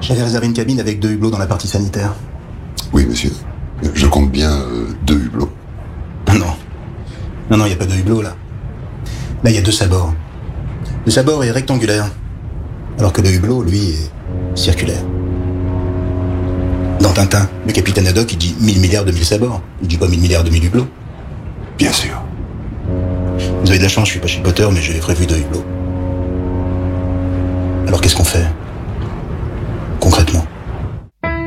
J'avais réservé une cabine avec 2 hublots dans la partie sanitaire. Oui, monsieur. Je compte bien 2 hublots. Non. Non, il n'y a pas de hublot, là. Là, il y a 2 sabords. Le sabord est rectangulaire, alors que le hublot, lui, est circulaire. Dans Tintin, le capitaine Haddock, il dit 1000 milliards de 1000 sabords. Il dit pas 1000 milliards de 1000 hublots. Bien sûr. Vous avez de la chance, je suis pas chez Potter, mais j'ai prévu 2 hublots. Alors qu'est-ce qu'on fait ?